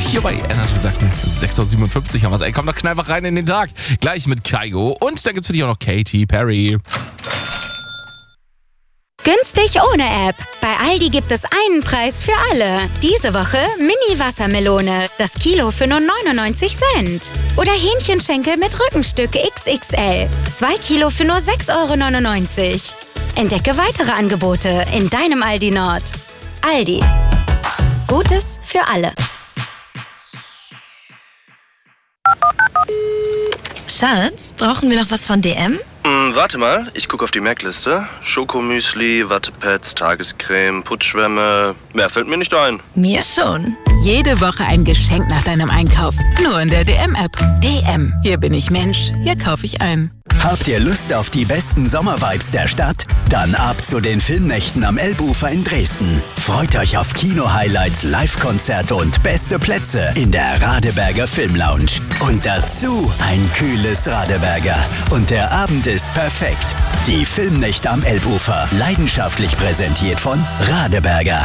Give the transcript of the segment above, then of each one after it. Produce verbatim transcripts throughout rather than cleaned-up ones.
hier bei Energy Sachsen. sechs Uhr siebenundfünfzig haben wir es. Ey, komm doch knallwach rein in den Tag. Gleich mit Kaigo. Und dann gibt's für dich auch noch Katy Perry. Günstig ohne App. Bei Aldi gibt es einen Preis für alle. Diese Woche Mini-Wassermelone. Das Kilo für nur neunundneunzig Cent. Oder Hähnchenschenkel mit Rückenstück X X L. Zwei Kilo für nur sechs Euro neunundneunzig. Entdecke weitere Angebote in deinem Aldi Nord. Aldi. Gutes für alle. Schatz, brauchen wir noch was von D M? Hm, warte mal, ich gucke auf die Merkliste. Schokomüsli, Wattepads, Tagescreme, Putzschwämme. Mehr fällt mir nicht ein. Mir schon. Jede Woche ein Geschenk nach deinem Einkauf. Nur in der D M-App. D M. Hier bin ich Mensch. Hier kaufe ich ein. Habt ihr Lust auf die besten Sommervibes der Stadt? Dann ab zu den Filmnächten am Elbufer in Dresden. Freut euch auf Kino-Highlights, Live-Konzerte und beste Plätze in der Radeberger Filmlounge. Und dazu ein kühles Radeberger. Und der Abend ist perfekt. Die Filmnächte am Elbufer. Leidenschaftlich präsentiert von Radeberger.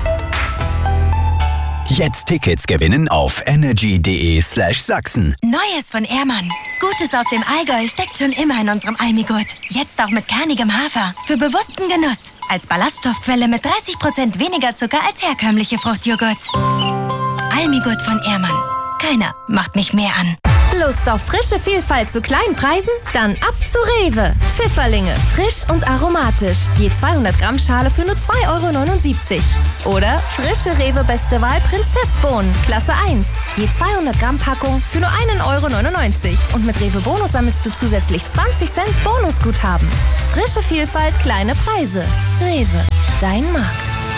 Jetzt Tickets gewinnen auf energy.de slash Sachsen. Neues von Ehrmann. Gutes aus dem Allgäu steckt schon immer in unserem Almigurt. Jetzt auch mit kernigem Hafer. Für bewussten Genuss. Als Ballaststoffquelle mit dreißig Prozent weniger Zucker als herkömmliche Fruchtjoghurts. Almigurt von Ehrmann. Keiner macht mich mehr an. Lust auf frische Vielfalt zu kleinen Preisen? Dann ab zu Rewe. Pfifferlinge, frisch und aromatisch. Je zweihundert Gramm Schale für nur zwei Euro neunundsiebzig. Oder frische Rewe Beste Wahl Prinzessbohnen, Klasse eins. Je zweihundert Gramm Packung für nur einen Euro neunundneunzig. Und mit Rewe Bonus sammelst du zusätzlich zwanzig Cent Bonusguthaben. Frische Vielfalt, kleine Preise. Rewe, dein Markt.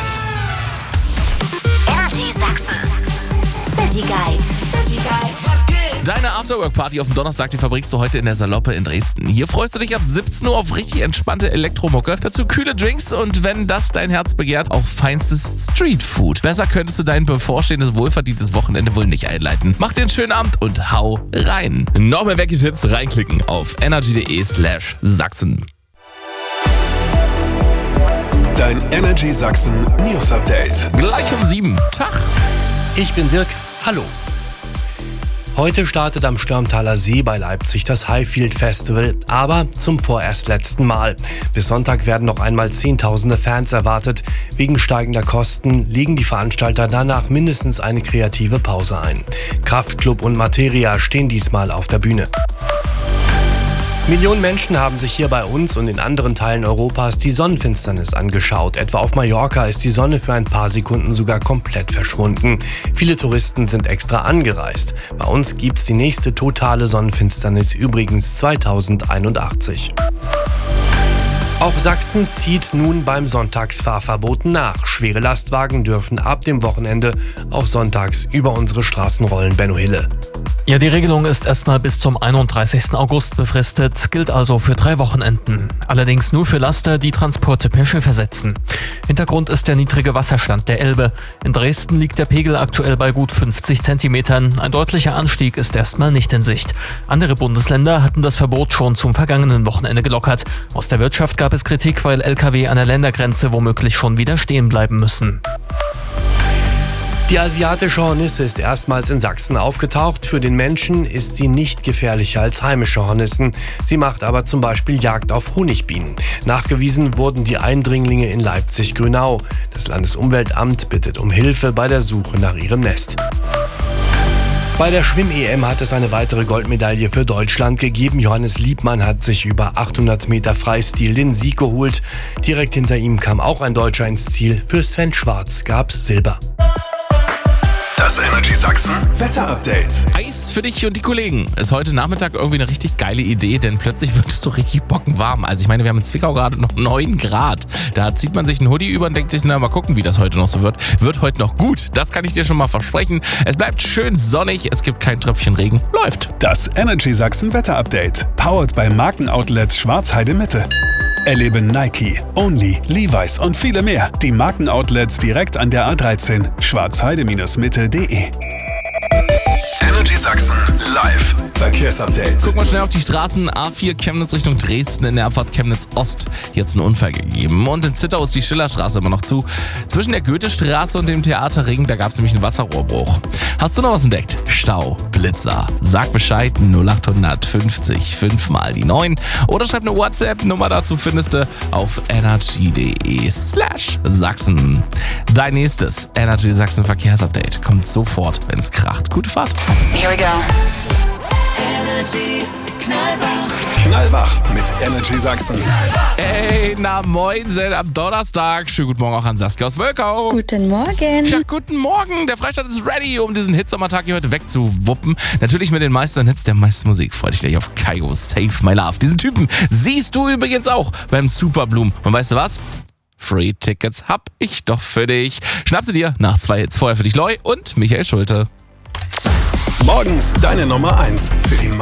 Energy Sachsen. City Guide. City Guide. Deine Afterwork-Party auf dem Donnerstag, die verbringst du heute in der Saloppe in Dresden. Hier freust du dich ab siebzehn Uhr auf richtig entspannte Elektromucke. Dazu kühle Drinks und wenn das dein Herz begehrt, auch feinstes Streetfood. Besser könntest du dein bevorstehendes wohlverdientes Wochenende wohl nicht einleiten. Mach dir einen schönen Abend und hau rein. Noch mehr Wecki-Tipps reinklicken auf energy.de slash Sachsen. Dein Energy Sachsen News Update. Gleich um sieben. Tag. Ich bin Dirk. Hallo. Heute startet am Stürmtaler See bei Leipzig das Highfield Festival, aber zum vorerst letzten Mal. Bis Sonntag werden noch einmal Zehntausende Fans erwartet. Wegen steigender Kosten legen die Veranstalter danach mindestens eine kreative Pause ein. Kraftklub und Materia stehen diesmal auf der Bühne. Millionen Menschen haben sich hier bei uns und in anderen Teilen Europas die Sonnenfinsternis angeschaut. Etwa auf Mallorca ist die Sonne für ein paar Sekunden sogar komplett verschwunden. Viele Touristen sind extra angereist. Bei uns gibt's die nächste totale Sonnenfinsternis übrigens zweitausendeinundachtzig. Auch Sachsen zieht nun beim Sonntagsfahrverbot nach. Schwere Lastwagen dürfen ab dem Wochenende auch sonntags über unsere Straßen rollen. Benno Hille. Ja, die Regelung ist erstmal bis zum einunddreißigsten August befristet, gilt also für drei Wochenenden. Allerdings nur für Laster, die Transporte per Schiff ersetzen. Hintergrund ist der niedrige Wasserstand der Elbe. In Dresden liegt der Pegel aktuell bei gut fünfzig Zentimetern. Ein deutlicher Anstieg ist erstmal nicht in Sicht. Andere Bundesländer hatten das Verbot schon zum vergangenen Wochenende gelockert. Aus der Wirtschaft gab es Kritik, weil L K W an der Ländergrenze womöglich schon wieder stehen bleiben müssen. Die asiatische Hornisse ist erstmals in Sachsen aufgetaucht. Für den Menschen ist sie nicht gefährlicher als heimische Hornissen. Sie macht aber zum Beispiel Jagd auf Honigbienen. Nachgewiesen wurden die Eindringlinge in Leipzig-Grünau. Das Landesumweltamt bittet um Hilfe bei der Suche nach ihrem Nest. Bei der Schwimm-E M hat es eine weitere Goldmedaille für Deutschland gegeben. Johannes Liebmann hat sich über achthundert Meter Freistil den Sieg geholt. Direkt hinter ihm kam auch ein Deutscher ins Ziel. Für Sven Schwarz gab's Silber. Das Energy Sachsen Wetter-Update. Eis für dich und die Kollegen. Ist heute Nachmittag irgendwie eine richtig geile Idee, denn plötzlich wird es so richtig bockenwarm. Also ich meine, wir haben in Zwickau gerade noch neun Grad. Da zieht man sich einen Hoodie über und denkt sich, na mal gucken, wie das heute noch so wird. Wird heute noch gut. Das kann ich dir schon mal versprechen. Es bleibt schön sonnig, es gibt kein Tröpfchen Regen. Läuft. Das Energy Sachsen Wetter-Update. Powered bei Markenoutlet Schwarzheide Mitte. Erlebe Nike, Only, Levi's und viele mehr. Die Markenoutlets direkt an der A dreizehn. schwarzheide Mitte punkt de. Energy Sachsen live. Verkehrsupdate. Guck mal schnell auf die Straßen. A vier Chemnitz Richtung Dresden in der Abfahrt Chemnitz Ost jetzt einen Unfall gegeben. Und in Zittau ist die Schillerstraße immer noch zu. Zwischen der Goethestraße und dem Theaterring, da gab es nämlich einen Wasserrohrbruch. Hast du noch was entdeckt? Stau, Blitzer. Sag Bescheid, null acht fünfzig, fünf mal die neun. Oder schreib eine WhatsApp-Nummer dazu, findest du auf energy.de slash Sachsen. Dein nächstes Energy Sachsen Verkehrsupdate kommt sofort, wenn es kracht. Gute Fahrt. Here we go. Energy Knallwach. Knallwach mit Energy Sachsen. Ey, na moinsen am Donnerstag. Schönen guten Morgen auch an Saskia aus Wölkau. Guten Morgen. Ja, guten Morgen. Der Freistaat ist ready, um diesen Hitsommertag hier heute wegzuwuppen. Natürlich mit den meisten Hits der meisten Musik. Freu dich gleich auf Kygo, Save My Love. Diesen Typen siehst du übrigens auch beim Superbloom. Und weißt du was? Free Tickets hab ich doch für dich. Schnapp sie dir nach zwei Hits. Vorher für dich Loi und Michael Schulte. Morgens deine Nummer eins für die